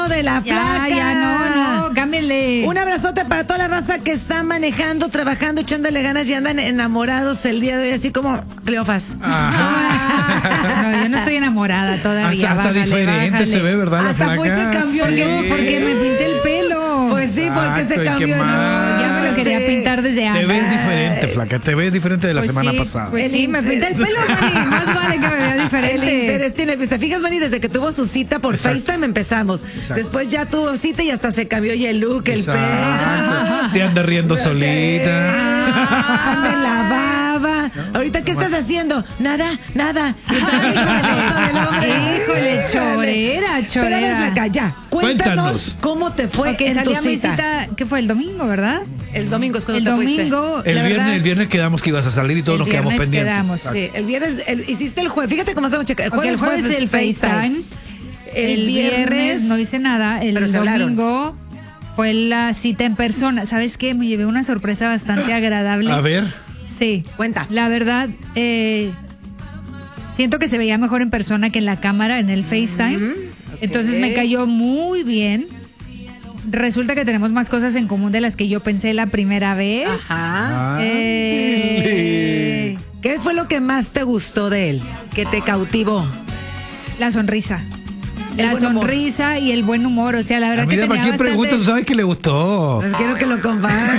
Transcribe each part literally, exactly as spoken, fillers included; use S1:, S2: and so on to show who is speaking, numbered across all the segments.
S1: De la
S2: Ya,
S1: flaca.
S2: ya, no, no, cámbiale.
S1: Un abrazote para toda la raza que está manejando, trabajando, echándole ganas y andan enamorados el día de hoy, así como Cleofas.
S2: Ah, no, yo no estoy enamorada todavía.
S3: Hasta, hasta
S2: bájale,
S3: diferente
S2: bájale.
S3: se ve, ¿verdad? La
S1: Hasta
S3: flaca.
S1: fue se cambió el
S3: Sí.
S1: look,
S2: Porque me pinté el pelo.
S1: Pues sí, porque se
S3: Exacto, ¿y
S1: cambió
S3: qué
S1: el look.
S3: más?
S2: Ya me lo quería
S1: Sí.
S2: pintar desde
S3: Te
S2: antes.
S3: ves diferente, flaca. Te ves diferente de la
S2: Pues
S3: semana
S2: sí,
S3: pasada.
S2: Pues sí, me pinté el pelo, Manny. Más vale que me vea
S1: El
S2: diferente.
S1: interés tiene, ¿te fijas, Manny? Desde que tuvo su cita por
S3: Exacto.
S1: FaceTime empezamos.
S3: Exacto.
S1: Después ya tuvo cita y hasta se cambió ya el look, el pelo.
S3: Exacto. Se anda riendo solita.
S1: Ah, anda en la baba. Ahorita, ¿qué estás haciendo? Nada, nada. Y está ahí con la foto del hombre.
S2: Híjole, chorera,
S1: Pero a ver,
S2: chorera.
S1: Flaca, ya. Cuéntanos,
S3: Cuéntanos.
S1: cómo te fue
S2: Ok,
S1: en tu
S2: salí a mi
S1: cita.
S2: cita, ¿qué fue? El domingo, ¿verdad?
S1: El domingo es cuando
S2: El
S1: te fuiste.
S2: domingo,
S3: El
S2: la
S3: viernes,
S2: verdad,
S3: el viernes quedamos que ibas a salir y todos
S2: El
S3: nos quedamos
S2: viernes
S3: pendientes.
S2: quedamos.
S3: Exacto.
S1: Sí, el viernes, el- hiciste el jueves. Fíjate cómo estamos checando.
S2: ok, el jueves
S1: es
S2: el FaceTime. El, viernes no hice nada. El
S1: Pero se hablaron.
S2: domingo fue la cita en persona. ¿Sabes qué? Me llevé una sorpresa bastante agradable.
S3: A ver.
S2: Sí.
S1: Cuenta.
S2: La verdad, eh, siento que se veía mejor en persona que en la cámara, en el FaceTime. Entonces me cayó muy bien. Resulta que tenemos más cosas en común de las que yo pensé la primera vez.
S1: Ajá.
S2: Eh,
S1: ¿Qué fue lo que más te gustó de él? ¿Que te cautivó?
S2: la sonrisa.
S1: El
S2: La
S1: buen humor.
S2: sonrisa y el buen humor. O sea, la verdad
S3: A
S2: que
S3: mí,
S2: tenía
S3: ¿para qué
S2: bastante...
S3: preguntas? Tú sabes que le gustó.
S1: Pues quiero que lo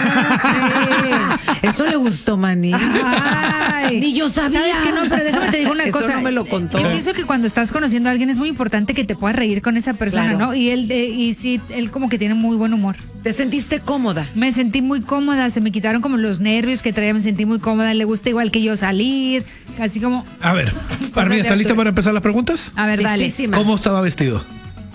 S1: compartas. Eso le gustó, Manny.
S2: Ay.
S1: Ni yo sabía.
S2: ¿Sabes qué? No, pero déjame te digo una
S1: Eso
S2: cosa.
S1: no me lo contó.
S2: Yo pienso que cuando estás conociendo a alguien es muy importante que te puedas reír con esa persona,
S1: Claro.
S2: ¿no? Y él, eh, y sí, él como que tiene muy buen humor.
S1: ¿Te sentiste cómoda?
S2: Me sentí muy cómoda, se me quitaron como los nervios que traía, me sentí muy cómoda. Le gusta igual que yo salir, así como...
S3: A ver, Barbie,
S2: de
S3: ¿estás lista
S2: altura.
S3: para empezar las preguntas?
S2: A ver, dale.
S1: Listísima.
S3: ¿Cómo estaba vestido?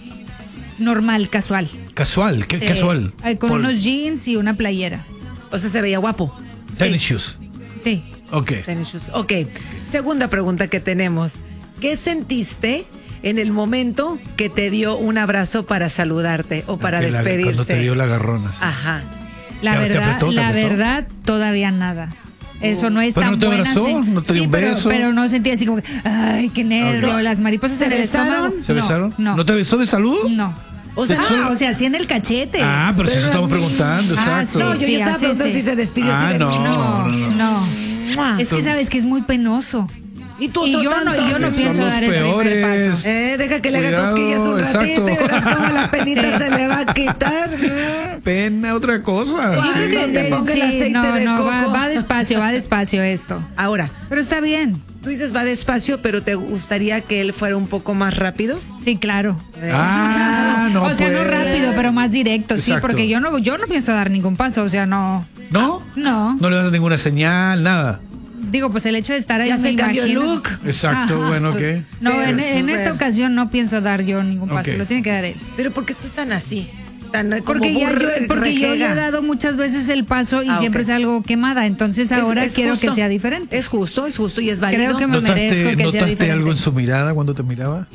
S2: Normal, casual.
S3: Casual, ¿qué
S2: Sí.
S3: casual?
S2: Eh, con
S3: Por-
S2: unos jeans y una playera.
S1: O sea, se veía guapo.
S3: Tennis shoes.
S2: Sí.
S3: Ok.
S1: Tennis shoes. Ok, segunda pregunta que tenemos. ¿Qué sentiste en el momento que te dio un abrazo para saludarte o para
S3: Que la-
S1: despedirse?
S3: Cuando te dio la garrona. sí.
S1: Ajá.
S2: La
S3: ¿Te- te
S2: verdad,
S3: apretó, te
S2: la
S3: apretó?
S2: verdad, todavía nada. Eso no es
S3: ¿Pero
S2: tan
S3: no te
S2: buena,
S3: abrazó?
S2: sí.
S3: ¿No te dio
S2: Sí,
S3: un
S2: pero-
S3: beso?
S2: Pero, no sentía así como que, ay, qué nervio,
S3: Ok.
S2: las mariposas
S1: ¿Se
S2: en el
S1: besaron?
S2: estómago.
S3: ¿Se
S2: No,
S3: besaron?
S2: No.
S3: te besó de saludo?
S2: No.
S1: O sea,
S2: Ah, o sea, sí en el cachete.
S3: Ah, pero si eso estamos preguntando,
S2: Ah,
S3: exacto.
S1: no, yo
S2: sí,
S1: ya estaba
S2: así,
S1: preguntando
S2: sí.
S1: si se despidió.
S3: Ah,
S1: así de-
S3: no.
S2: No,
S3: no, no.
S2: no.
S1: ¡Mua!
S2: Es que sabes que es muy penoso.
S1: Y tú
S2: Y
S1: otro
S2: yo no,
S1: tanto.
S2: yo no
S3: Sí,
S2: pienso
S3: son los
S2: dar el primer
S3: peores.
S2: paso.
S1: Eh, deja que le haga
S3: Cuidado,
S1: cosquillas un ratito
S3: exacto.
S1: y verás cómo la penita
S2: Sí.
S1: se le va a quitar.
S3: Pena, otra cosa.
S1: Yo
S3: Sí.
S1: creo que te ponga el aceite
S2: no,
S1: de
S2: no, va,
S1: coco.
S2: va despacio, va despacio esto.
S1: Ahora,
S2: Pero está bien.
S1: tú dices va despacio, pero ¿te gustaría que él fuera un poco más rápido?
S2: Sí, claro.
S3: Ah, no
S2: o sea, no
S3: pues.
S2: rápido, pero más directo, sí,
S3: Exacto.
S2: porque yo no, yo no pienso dar ningún paso, o sea, no,
S3: ¿No?
S2: no.
S3: No le das ninguna señal, nada.
S2: Digo, pues el hecho de estar ahí
S1: Ya
S2: me
S1: se cambió el
S2: imagino-
S1: look.
S3: Exacto,
S2: Ajá.
S3: bueno, ok.
S2: No,
S1: Sí,
S2: en,
S1: pues,
S2: en esta
S1: súper.
S2: ocasión no pienso dar yo ningún paso,
S3: Ok.
S2: lo tiene que dar él.
S1: Pero ¿por qué estás tan así? Tan eh, como
S2: Porque, ya
S1: burro,
S2: yo, porque yo ya he
S1: rejega.
S2: dado muchas veces el paso y
S1: Ah,
S2: siempre
S1: ok.
S2: salgo quemada, entonces
S1: Es-
S2: ahora
S1: es
S2: quiero
S1: justo.
S2: que sea diferente.
S1: Es justo, es justo y es válido.
S2: Creo que me merezco
S3: ¿Notaste,
S2: que sea
S3: ¿notaste
S2: diferente.
S3: algo en su mirada cuando te miraba?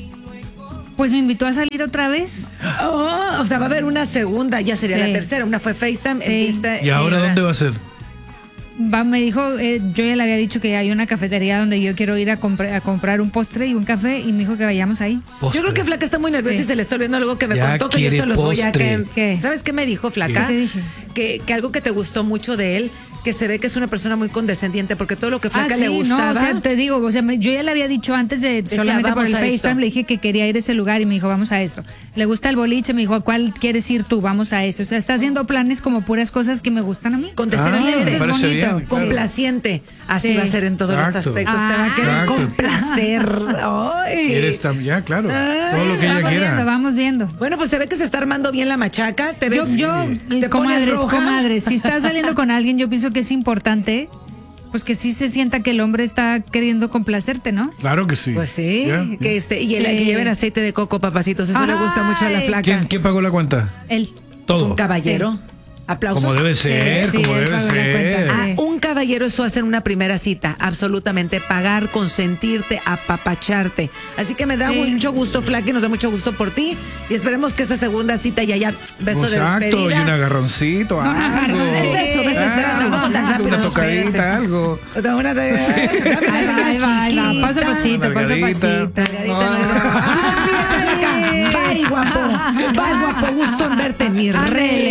S2: Pues me invitó a salir otra vez.
S1: Oh, o sea, va a haber una segunda, ya sería
S2: Sí.
S1: la tercera. Una fue FaceTime,
S2: Sí.
S1: vista,
S3: ¿Y ahora dónde va a ser?
S2: Va, me dijo, eh, yo ya le había dicho que hay una cafetería donde yo quiero ir a, comprar a comprar un postre y un café y me dijo que vayamos ahí.
S1: Yo creo que Flaca está muy nerviosa
S2: Sí.
S1: y se le está olvidando algo que me
S3: Ya
S1: contó que yo
S3: quiere
S1: se los voy a
S3: postre.
S1: que,
S2: ¿Qué?
S1: ¿Sabes qué me dijo Flaca?
S2: ¿Qué te dije?
S1: Que, que algo que te gustó mucho de él, que se ve que es una persona muy condescendiente, porque todo lo que Flaca
S2: ah,
S1: le
S2: sí,
S1: gustaba.
S2: no, o sea, te digo, o sea, me- yo ya le había dicho antes de
S1: Decía,
S2: solamente por
S1: "Vamos
S2: el
S1: a esto".
S2: FaceTime, le dije que quería ir a ese lugar y me dijo, vamos a esto. Le gusta el boliche, me dijo, ¿a cuál quieres ir tú? Vamos a eso. O sea, está haciendo planes como puras cosas que me gustan a mí.
S1: Condescendiente,
S3: Ah,
S2: eso
S3: me
S2: es
S3: parece
S2: bonito.
S3: bien, claro.
S1: complaciente. Así
S2: Sí.
S1: va a ser en todos
S3: Exacto.
S1: los aspectos. Te va a
S2: Ah.
S1: querer
S3: Exacto.
S1: complacer. Ay.
S3: ¿Quieres tam- ya, claro.
S1: Ay,
S3: Todo lo que ella
S2: Vamos
S3: quiera.
S2: viendo, vamos viendo.
S1: Bueno, pues se ve que se está armando bien la machaca. Te
S2: Yo,
S1: ves,
S2: yo,
S1: te
S2: eh,
S1: pones
S2: comadres,
S1: roja.
S2: comadres, si estás saliendo con alguien, yo pienso que es importante, pues que sí se sienta que el hombre está queriendo complacerte, ¿no?
S3: Claro que sí.
S1: Pues sí,
S3: Ya,
S1: que
S3: ya.
S1: este y el,
S2: Sí.
S1: que lleven aceite de coco, papacitos, eso le gusta mucho a la
S2: Ay.
S1: flaca.
S3: ¿Quién, ¿Quién pagó la cuenta?
S2: Él.
S1: Es
S3: Todo.
S1: un caballero. Aplausos.
S3: Como debe ser,
S2: Sí,
S3: como
S2: él
S3: debe
S2: pagó la
S3: ser.
S2: cuenta,
S1: Ah,
S2: sí.
S1: un caballero eso hace en una primera cita, absolutamente, pagar, consentirte, apapacharte. Así que me da
S2: Sí.
S1: mucho gusto, Flaca, y nos da mucho gusto por ti. Y esperemos que esa segunda cita ya haya beso de
S3: Exacto,
S1: despedida.
S3: y un agarroncito, algo.
S2: agarroncito.
S1: Beso, beso, espera,
S3: Algo,
S1: tampoco tan rápido,
S3: una
S1: no,
S3: tocadita,
S1: espérate.
S3: algo.
S1: Otra, una de- dame una
S2: Ahí va,
S1: señal
S2: ahí va, ahí va.
S1: chiquita.
S2: Paso a pasito, paso a
S3: Margarita.
S2: pasito.
S1: Margarita, no, no. Tú despídete, Flaca. Bye. Bye, guapo. Bye, guapo. Gusto en verte, mi rey.